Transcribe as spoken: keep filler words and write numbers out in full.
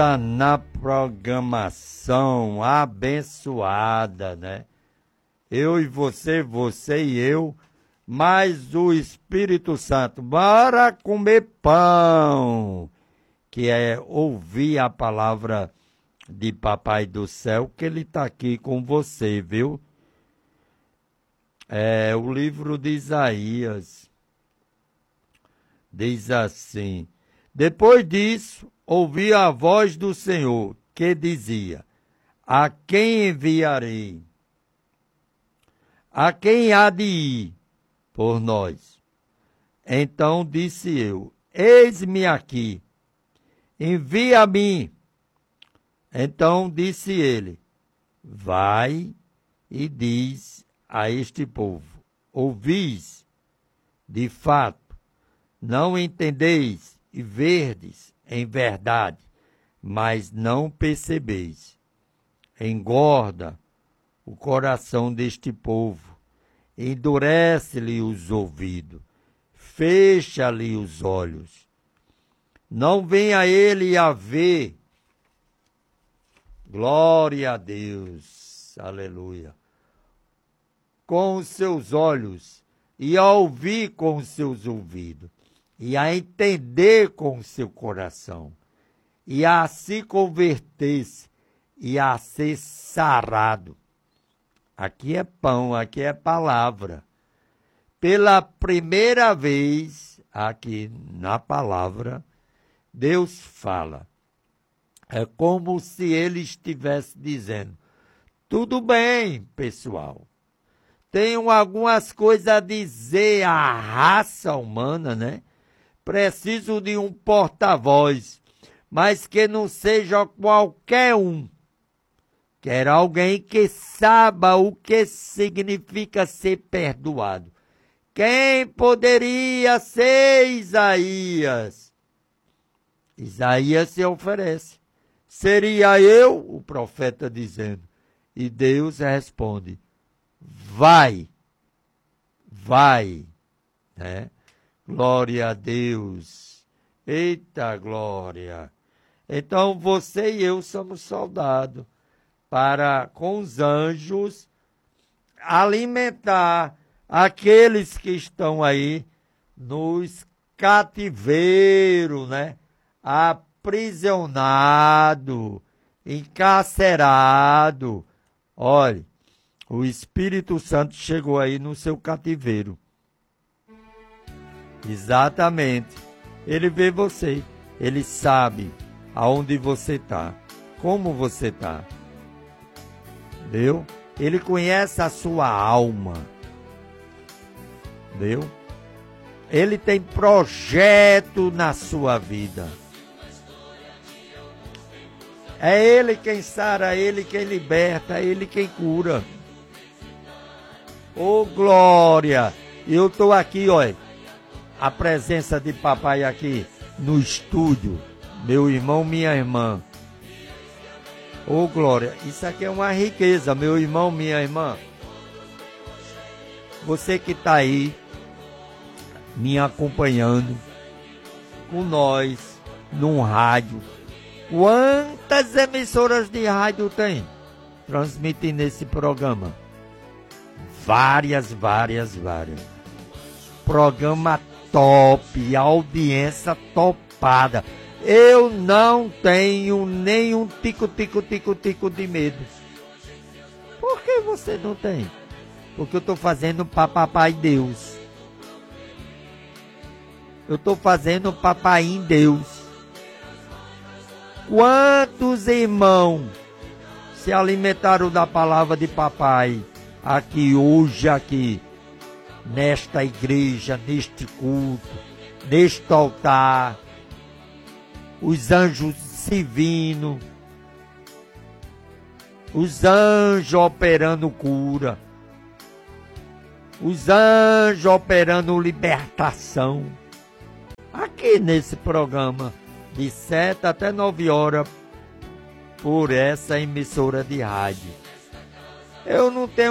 Na programação abençoada, né? Eu e você, você e eu, mais o Espírito Santo. Bora comer pão, que é ouvir a palavra de Papai do Céu, que ele está aqui com você, viu? É o livro de Isaías. Diz assim: depois disso, ouvi a voz do Senhor, que dizia: a quem enviarei? A quem há de ir por nós? Então disse eu: eis-me aqui, envia-me. Então disse ele: vai e diz a este povo: ouvis, de fato, não entendeis e verdes em verdade, mas não percebeis. Engorda o coração deste povo, endurece-lhe os ouvidos, fecha-lhe os olhos. Não venha ele a ver. Glória a Deus, aleluia. Com os seus olhos, e a ouvir com os seus ouvidos, e a entender com o seu coração, e a se converter-se, e a ser sarado. Aqui é pão, aqui é palavra. Pela primeira vez, aqui na palavra, Deus fala. É como se ele estivesse dizendo: tudo bem, pessoal. Tenho algumas coisas a dizer à raça humana, né? Preciso de um porta-voz, mas que não seja qualquer um. Quero alguém que saiba o que significa ser perdoado. Quem poderia ser Isaías? Isaías se oferece. Seria eu, o profeta dizendo. E Deus responde: vai, vai, né? Glória a Deus. Eita glória. Então você e eu somos soldados para, com os anjos, alimentar aqueles que estão aí nos cativeiros, né? Aprisionado, encarcerado. Olha, o Espírito Santo chegou aí no seu cativeiro. Exatamente. Ele vê você. Ele sabe aonde você está, como você está. Entendeu? Ele conhece a sua alma. Entendeu? Ele tem projeto na sua vida. É Ele quem sara, é Ele quem liberta, é Ele quem cura. Ô, glória! Eu estou aqui, olha, a presença de papai aqui no estúdio, meu irmão, minha irmã. Ô, glória! Isso aqui é uma riqueza, meu irmão, minha irmã. Você que está aí, me acompanhando, com nós, num rádio. Quantas emissoras de rádio tem transmitindo esse programa? Várias, várias, várias. Programa top, audiência topada. Eu não tenho nenhum tico, tico, tico, tico de medo. Por que você não tem? Porque eu estou fazendo para Papai Deus. Eu estou fazendo Papai em Deus. Quantos irmãos se alimentaram da palavra de papai aqui hoje, aqui, nesta igreja, neste culto, neste altar, os anjos servindo, os anjos operando cura, os anjos operando libertação, aqui nesse programa, de sete até nove horas, por essa emissora de rádio. Eu não tenho